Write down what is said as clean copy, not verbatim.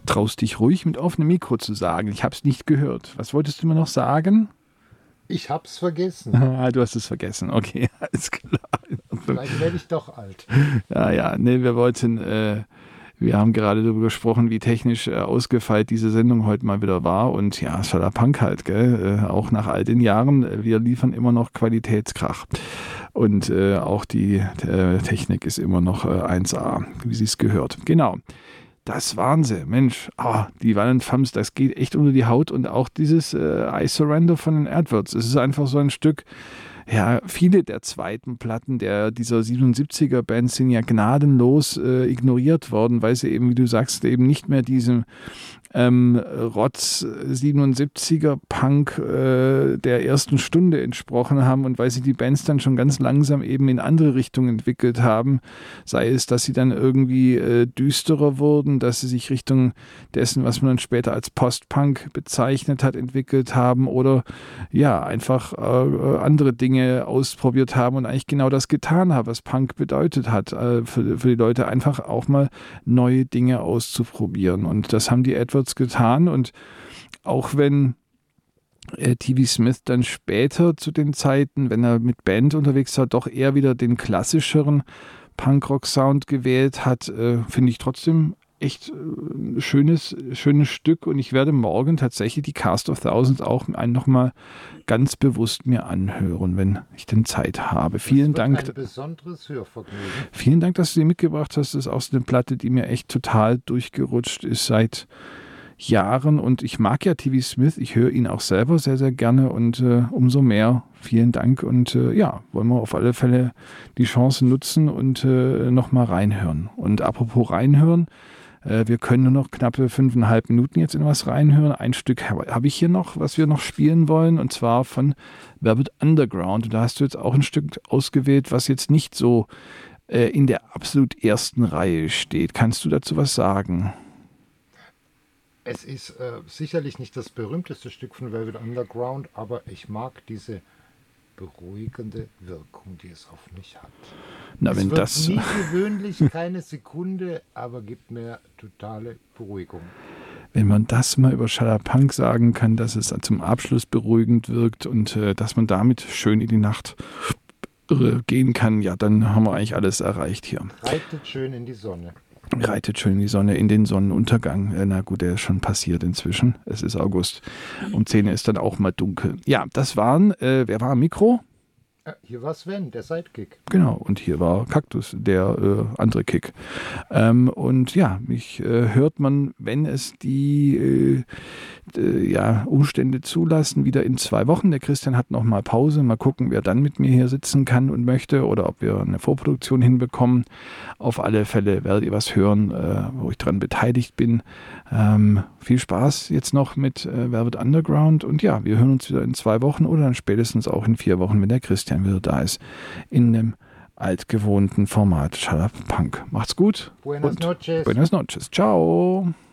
traust dich ruhig mit offenem Mikro zu sagen. Ich habe es nicht gehört. Was wolltest du mir noch sagen? Ich hab's vergessen. Ah, du hast es vergessen. Okay, alles klar. Vielleicht werde ich doch alt. Ja, nee, wir haben gerade darüber gesprochen, wie technisch ausgefeilt diese Sendung heute mal wieder war. Und ja, Schallerpunk halt, gell? Auch nach all den Jahren, wir liefern immer noch Qualitätskrach. Und auch die Technik ist immer noch 1A, wie sie es gehört. Genau. Das waren sie. Mensch, die Violent Femmes, das geht echt unter die Haut. Und auch dieses I Surrender von den Edwards. Es ist einfach so ein Stück. Ja, viele der zweiten Platten dieser 77er-Band sind ja gnadenlos ignoriert worden, weil sie eben, wie du sagst, eben nicht mehr diesem Rotz 77er Punk der ersten Stunde entsprochen haben und weil sich die Bands dann schon ganz langsam eben in andere Richtungen entwickelt haben, sei es, dass sie dann irgendwie düsterer wurden, dass sie sich Richtung dessen, was man dann später als Post-Punk bezeichnet hat, entwickelt haben oder ja, einfach andere Dinge ausprobiert haben und eigentlich genau das getan haben, was Punk bedeutet hat, für die Leute einfach auch mal neue Dinge auszuprobieren und das haben die Edwards getan und auch wenn T.V. Smith dann später zu den Zeiten, wenn er mit Band unterwegs war, doch eher wieder den klassischeren Punkrock-Sound gewählt hat, finde ich trotzdem echt ein schönes Stück und ich werde morgen tatsächlich die Cast of Thousands auch nochmal ganz bewusst mir anhören, wenn ich denn Zeit habe. Vielen Dank. Ein besonderes Hörvergnügen. Vielen Dank, dass du sie mitgebracht hast. Das ist auch so eine Platte, die mir echt total durchgerutscht ist seit Jahren und ich mag ja T.V. Smith, ich höre ihn auch selber sehr, sehr gerne und umso mehr vielen Dank und wollen wir auf alle Fälle die Chance nutzen und nochmal reinhören. Und apropos reinhören, wir können nur noch knappe 5,5 Minuten jetzt in was reinhören. Ein Stück habe ich hier noch, was wir noch spielen wollen und zwar von Velvet Underground. Und da hast du jetzt auch ein Stück ausgewählt, was jetzt nicht so in der absolut ersten Reihe steht. Kannst du dazu was sagen? Es ist sicherlich nicht das berühmteste Stück von Velvet Underground, aber ich mag diese beruhigende Wirkung, die es auf mich hat. Na, es wenn wird das nie gewöhnlich, keine Sekunde, aber gibt mir totale Beruhigung. Wenn man das mal über Schallerpunk sagen kann, dass es zum Abschluss beruhigend wirkt und dass man damit schön in die Nacht gehen kann, ja, dann haben wir eigentlich alles erreicht hier. Reitet schön in die Sonne. Reitet schön in die Sonne, in den Sonnenuntergang. Na gut, der ist schon passiert inzwischen. Es ist August. Um 10 ist dann auch mal dunkel. Ja, das waren, wer war am Mikro? Hier war Sven, der Sidekick. Genau, und hier war Kaktus, der andere Kick. Und ja, mich hört man, wenn es die Umstände zulassen, wieder in 2 Wochen. Der Christian hat noch mal Pause. Mal gucken, wer dann mit mir hier sitzen kann und möchte oder ob wir eine Vorproduktion hinbekommen. Auf alle Fälle werdet ihr was hören, wo ich dran beteiligt bin. Viel Spaß jetzt noch mit Velvet Underground und ja, wir hören uns wieder in 2 Wochen oder dann spätestens auch in 4 Wochen, wenn der Christian wieder da ist, in dem altgewohnten Format Schallerpunk. Macht's gut. Buenas noches. Buenas noches. Ciao.